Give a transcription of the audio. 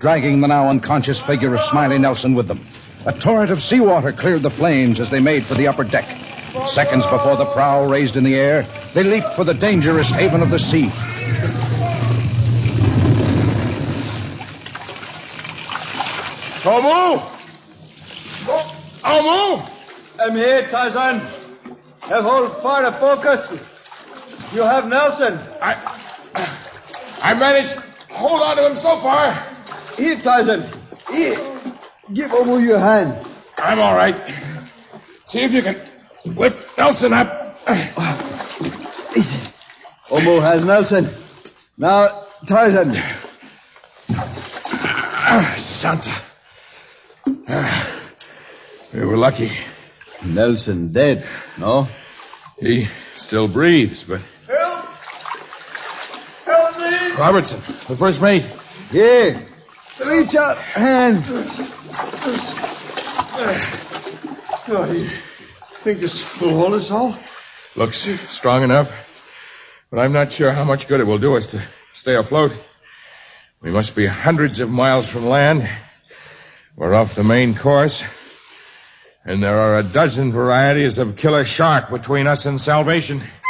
dragging the now unconscious figure of Smiley Nelson with them. A torrent of seawater cleared the flames as they made for the upper deck. Seconds before the prow raised in the air, they leaped for the dangerous haven of the sea. Tomu! Tomu! I'm here, Tarzan. Have hold part of focus. You have Nelson. I managed to hold on to him so far. Here, Tarzan. Here. Give Omu your hand. I'm all right. See if you can lift Nelson up. Easy. Omu has Nelson. Now, Tarzan. Santa. We were lucky. Nelson dead, no? He still breathes, but... Help! Help me! Robertson, the first mate. Here. Reach out hand. Oh, you think this will hold us all? Looks strong enough, but I'm not sure how much good it will do us to stay afloat. We must be hundreds of miles from land. We're off the main course, and there are a dozen varieties of killer shark between us and salvation.